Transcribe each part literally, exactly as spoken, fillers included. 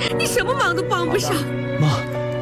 你什么忙都帮不上。 妈，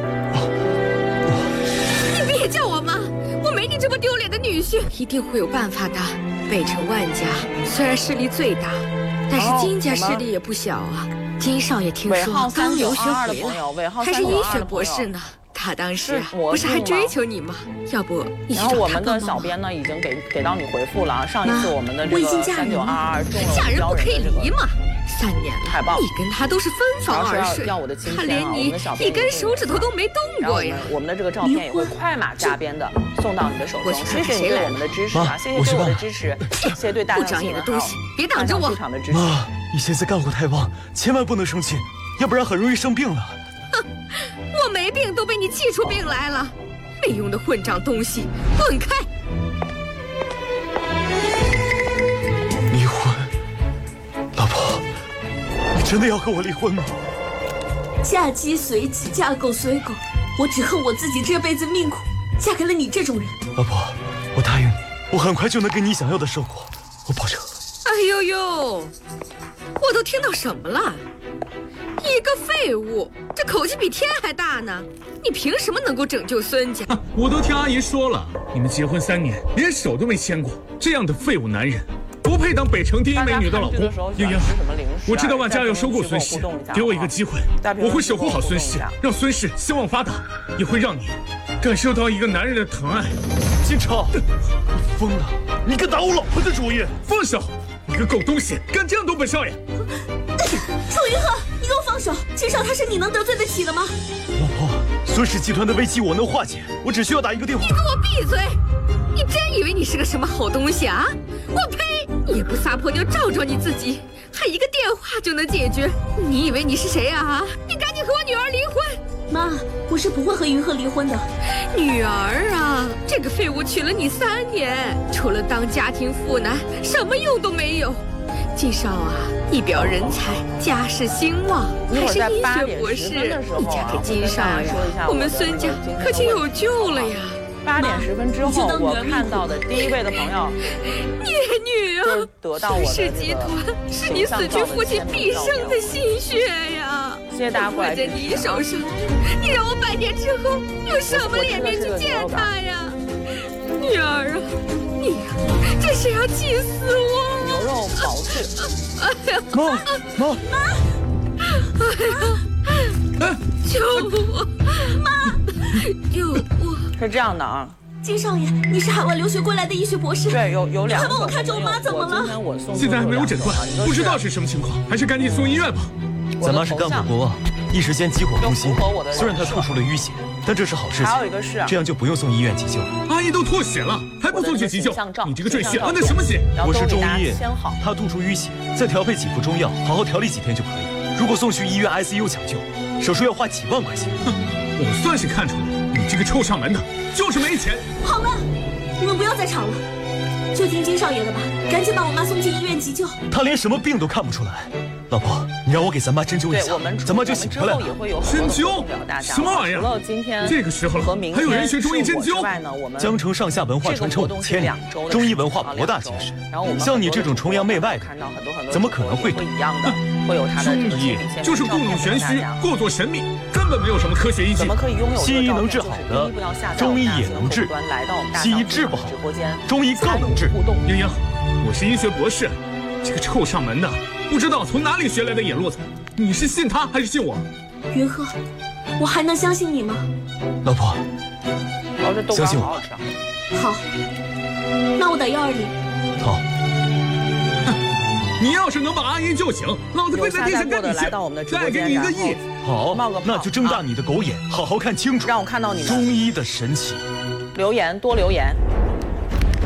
你别叫我妈，我没你这么丢脸的女婿。一定会有办法的。北城万家虽然势力最大，但是金家势力也不小啊。金少爷听说刚留学回来，还是医学博士呢。他当时啊，不是还追求你吗？要不你去找他帮帮忙。 然后我们的小编呢，已经给给到你回复了。上一次我们的这个三九二二中了嫁人不可以离嘛。三年了， 你跟他都是分房而睡，他连你一根手指头都没动过呀。 我们的这个照片也会快马加鞭的送到你的手中。谢谢你对我们的支持啊！谢谢对我的支持，谢谢对大家的东西， 别挡着我。 妈，你现在肝火太旺，千万不能生气，要不然很容易生病了。 哼，我没病都被你气出病来了，没用的混账东西，滚开！ 离婚，老婆，你真的要和我离婚吗？ 嫁鸡随鸡，嫁狗随狗，我只恨我自己这辈子命苦，嫁给了你这种人。 老婆，我答应你，我很快就能给你想要的生活，我保证。 哎呦呦，我都听到什么了？一个废物，这口气比天还大呢！你凭什么能够拯救孙家？ 我都听阿姨说了，你们结婚三年，连手都没牵过，这样的废物男人，不配当北城第一美女的老公。英英，我知道万家要收购孙氏，给我一个机会，我会守护好孙氏，让孙氏兴旺发达，也会让你感受到一个男人的疼爱。 金超，你疯了！你敢打我老婆的主意？ 放手！你个狗东西，敢这样对本少爷！ 楚云鹤，你给我放手！金少他是你能得罪得起的吗？ 老婆，孙氏集团的危机我能化解，我只需要打一个电话。 你给我闭嘴！你真以为你是个什么好东西啊？我呸！你也不撒泼尿照照你自己，还一个电话就能解决？你以为你是谁啊？你赶紧和我女儿离婚！ 妈，我是不会和云鹤离婚的。 女儿啊，这个废物娶了你三年，除了当家庭妇男，什么用都没有。金少啊，一表人才，家世兴旺，还是医学博士。你嫁给金少呀，我们孙家可就有救了呀！ 八点十分之后，我看到的第一位的朋友， 孽女啊， 得到我的这个集团是你死去父亲毕生的心血呀！ 谢谢大家过来。 在你手上，你让我百年之后有什么脸面去见他呀？女儿啊，你呀，真是要气死我！ 牛肉保质。 哎呀， 妈妈妈！哎呀，救我！妈，救我！ 是这样的啊， 金少爷，你是海外留学归来的医学博士， 对，有有两个。 快帮我看着我妈怎么了？ 现在还没有诊断，不知道是什么情况，还是赶紧送医院吧。 咱妈是肝火过旺，一时间急火攻心，虽然她吐出了淤血，但这是好事情。 还有一个是， 这样就不用送医院急救了。 阿姨都吐血了，还不送去急救？你这个赘婿，安的什么心？ 我是中医，她吐出淤血，再调配几副中药，好好调理几天就可以。如果送去医院 I C U 抢救，手术要花几万块钱。 哼，我算是看出来了，你这个臭上门的，就是没钱。 好了，你们不要再吵了，就听金少爷的吧，赶紧把我妈送进医院急救。 她连什么病都看不出来。老婆，你让我给咱妈针灸一下，咱妈就醒过来了。 针灸？什么玩意儿？ 除了今天这个时候了，还有人学中医针灸？ 江城上下文化传承五千年，中医文化博大精深。像你这种崇洋媚外的，怎么可能会懂？ 中医就是故弄玄虚，故作神秘，根本没有什么科学依据。 西医能治好的，中医也能治；西医治不好，中医更能治。 英英，我是医学博士，这个臭上门的。不知道从哪里学来的野路子，你是信他还是信我？ 云鹤，我还能相信你吗？ 老婆，相信我。 好，那我打幺二零。 好。 你要是能把阿姨救醒，老子跪在地上跟你谢，再给你一个亿。 好，那就睁大你的狗眼，好好看清楚， 让我看到你们中医的神奇。 留言多留言。